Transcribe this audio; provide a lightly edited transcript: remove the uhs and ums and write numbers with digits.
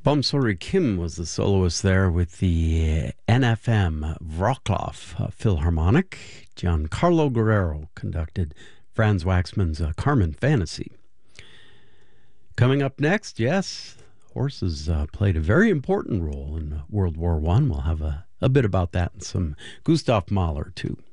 Bomsori Kim was the soloist there with the NFM Wroclaw Philharmonic. Giancarlo Guerrero conducted Franz Waxman's Carmen Fantasy. Coming up next, yes, horses played a very important role in World War I. We'll have a bit about that and some Gustav Mahler, too.